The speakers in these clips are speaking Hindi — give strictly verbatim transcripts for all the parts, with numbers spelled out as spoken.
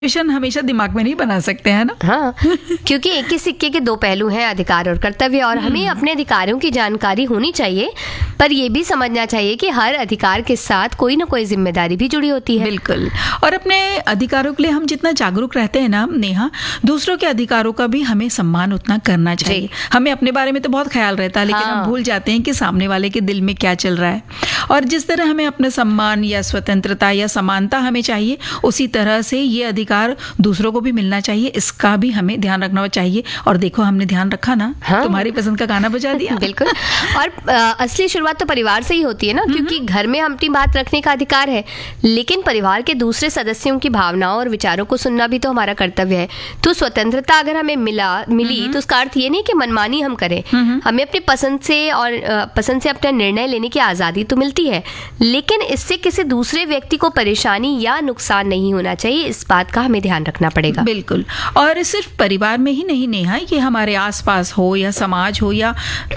क्वेश्चन हमेशा दिमाग में नहीं बना सकते हैं ना। हाँ, क्योंकि एक ही सिक्के के दो पहलू हैं, अधिकार और कर्तव्य, और हमें अपने अधिकारों की जानकारी होनी चाहिए, पर यह भी समझना चाहिए कि हर अधिकार के साथ कोई ना कोई जिम्मेदारी भी जुड़ी होती है। बिल्कुल, और अपने अधिकारों के लिए हम जितना जागरूक रहते हैं ना नेहा, दूसरों के अधिकारों का भी हमें सम्मान उतना करना चाहिए। हमें अपने बारे में तो बहुत ख्याल रहता है, लेकिन हाँ। हम भूल जाते हैं कि सामने वाले के दिल में क्या चल रहा है, और जिस तरह हमें अपने सम्मान या स्वतंत्रता या समानता हमें चाहिए, उसी तरह से ये अधिकार दूसरों को भी मिलना चाहिए। इसका भी हमें ध्यान रखना चाहिए। और देखो, हमने ध्यान रखा ना। हाँ। तुम्हारी पसंद का गाना बजा दिया। बिल्कुल। और आ, असली शुरुआत तो परिवार से ही होती है ना, क्योंकि घर में हम अपनी बात रखने का अधिकार है, लेकिन परिवार के दूसरे सदस्यों की भावनाओं और विचारों को सुनना भी तो हमारा कर्तव्य है। तो स्वतंत्रता अगर हमें मिला मिली तो उसका अर्थ ये नहीं कि मनमानी हम करें। हमें अपनी पसंद से और पसंद से अपना निर्णय लेने की आजादी तो मिलती है, लेकिन इससे किसी दूसरे व्यक्ति को परेशानी या नुकसान नहीं होना चाहिए। इस बात का हमें ध्यान रखना पड़ेगा। बिल्कुल। और सिर्फ परिवार में ही नहीं नेहा, ये हमारे आसपास हो या समाज हो या आ,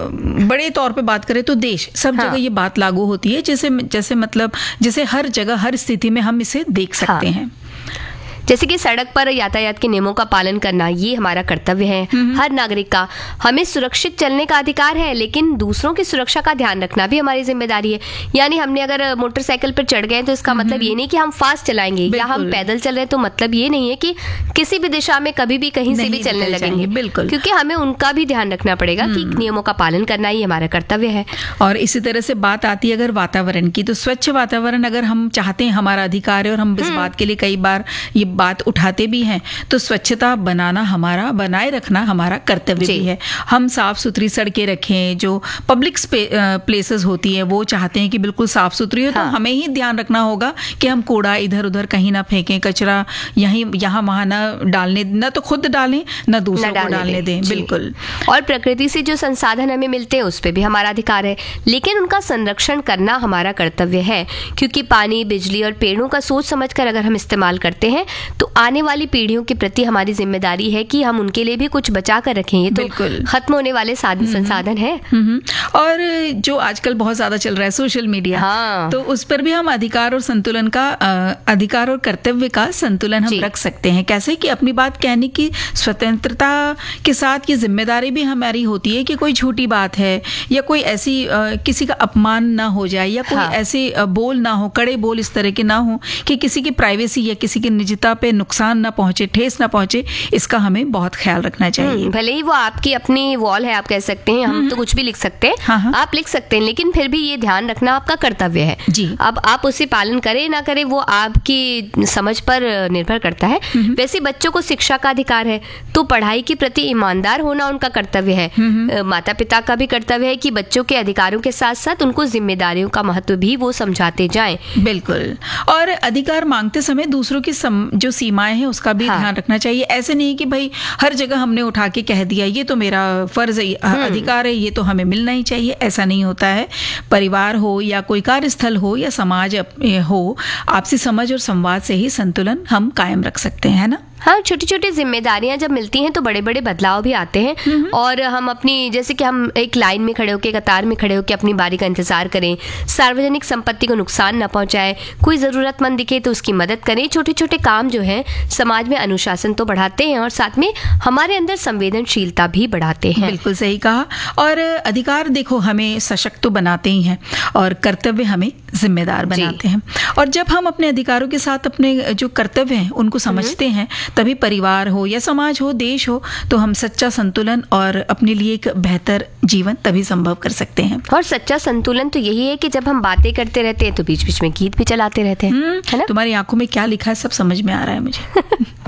बड़े तौर पे बात करें तो देश, सब हाँ। जगह ये बात लागू होती है। जैसे जैसे मतलब जैसे हर जगह हर स्थिति में हम इसे देख सकते हाँ। हैं। जैसे कि सड़क पर यातायात के नियमों का पालन करना, ये हमारा कर्तव्य है। हर नागरिक का हमें सुरक्षित चलने का अधिकार है, लेकिन दूसरों की सुरक्षा का ध्यान रखना भी हमारी जिम्मेदारी है। यानी हमने अगर मोटरसाइकिल पर चढ़ गए तो इसका मतलब ये नहीं कि हम फास्ट चलाएंगे, या हम पैदल चल रहे हैं तो मतलब ये नहीं है कि किसी भी दिशा में कभी भी कहीं से भी चलने लगेंगे। बिल्कुल, क्योंकि हमें उनका भी ध्यान रखना पड़ेगा कि नियमों का पालन करना ही हमारा कर्तव्य है। और इसी तरह से बात आती है अगर वातावरण की, तो स्वच्छ वातावरण अगर हम चाहते हैं, हमारा अधिकार है, और हम इस बात के लिए कई बार ये बात उठाते भी हैं, तो स्वच्छता बनाना हमारा बनाए रखना हमारा कर्तव्य भी है। हम साफ सुथरी सड़कें रखें, जो पब्लिक प्लेसेस होती है वो चाहते हैं कि बिल्कुल साफ सुथरी हो। हाँ। तो हमें ही ध्यान रखना होगा कि हम कूड़ा इधर उधर कहीं ना फेंकें, कचरा यहीं यहाँ वहां ना डालने, न तो खुद डालें न दूसरों को डालने दें। बिल्कुल। और प्रकृति से जो संसाधन हमें मिलते हैं उस पर भी हमारा अधिकार है, लेकिन उनका संरक्षण करना हमारा कर्तव्य है, क्योंकि पानी, बिजली और पेड़ों का सोच समझ कर अगर हम इस्तेमाल करते हैं तो आने वाली पीढ़ियों के प्रति हमारी जिम्मेदारी है कि हम उनके लिए भी कुछ बचा कर रखें। ये तो खत्म होने वाले संसाधन है। और जो आजकल बहुत ज्यादा चल रहा है सोशल मीडिया, हाँ। तो उस पर भी हम अधिकार और संतुलन का अधिकार और कर्तव्य का संतुलन हम रख सकते हैं। कैसे कि अपनी बात कहने की स्वतंत्रता के साथ ये जिम्मेदारी भी हमारी होती है कि कोई छोटी बात है या कोई ऐसी किसी का अपमान ना हो जाए, या कोई हाँ। ऐसे बोल ना हो, कड़े बोल इस तरह के ना हो कि किसी की प्राइवेसी या किसी की निजता पे नुकसान ना पहुंचे, ठेस ना पहुंचे। इसका हमें बहुत ख्याल रखना चाहिए। भले ही वो आपकी अपनी वॉल है, आप कह सकते हैं, हम तो कुछ भी लिख सकते हैं, हाँ हाँ। आप लिख सकते हैं, लेकिन फिर भी ये ध्यान रखना आपका कर्तव्य है जी। अब आप उसे पालन करें ना करें वो आपकी समझ पर निर्भर करता है। वैसे बच्चों को शिक्षा का अधिकार है, तो पढ़ाई के प्रति ईमानदार होना उनका कर्तव्य है। माता पिता का भी कर्तव्य है कि बच्चों के अधिकारों के साथ साथ उनको जिम्मेदारियों का महत्व भी वो समझाते जाएं। बिल्कुल। और अधिकार मांगते समय दूसरों की सम, जो सीमाएं हैं उसका भी हाँ। ध्यान रखना चाहिए। ऐसे नहीं कि भाई हर जगह हमने उठा के कह दिया ये तो मेरा फर्ज है, अधिकार है, ये तो हमें मिलना ही चाहिए। ऐसा नहीं होता है। परिवार हो या कोई कार्यस्थल हो या समाज हो, आपसी समझ और संवाद से ही संतुलन हम कायम रख सकते हैं, है ना। हाँ, छोटी छोटी जिम्मेदारियां जब मिलती हैं तो बड़े बड़े बदलाव भी आते हैं। और हम अपनी, जैसे कि हम एक लाइन में खड़े होकर, कतार में खड़े होकर अपनी बारी का इंतजार करें, सार्वजनिक संपत्ति को नुकसान न पहुंचाए, कोई जरूरतमंद दिखे तो उसकी मदद करें। छोटे छोटे काम जो हैं समाज में अनुशासन तो बढ़ाते हैं और साथ में हमारे अंदर संवेदनशीलता भी बढ़ाते हैं। बिल्कुल सही कहा। और अधिकार देखो हमें सशक्त तो बनाते ही हैं, और कर्तव्य हमें जिम्मेदार बनाते हैं। और जब हम अपने अधिकारों के साथ अपने जो कर्तव्य हैं उनको समझते हैं, तभी परिवार हो या समाज हो, देश हो, तो हम सच्चा संतुलन और अपने लिए एक बेहतर जीवन तभी संभव कर सकते हैं। और सच्चा संतुलन तो यही है कि जब हम बातें करते रहते हैं तो बीच बीच में गीत भी चलाते रहते हैं, है ना। तुम्हारी आंखों में क्या लिखा है सब समझ में आ रहा है मुझे।